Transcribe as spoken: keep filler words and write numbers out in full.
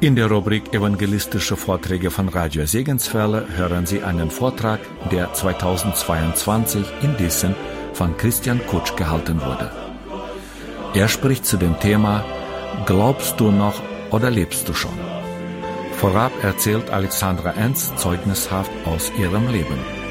In der Rubrik Evangelistische Vorträge von Radio Segenswelle hören Sie einen Vortrag, der zweitausendzweiundzwanzig in Diesen von Christian Kutsch gehalten wurde. Er spricht zu dem Thema Glaubst du noch oder lebst du schon? Vorab erzählt Alexandra Enz zeugnishaft aus ihrem Leben.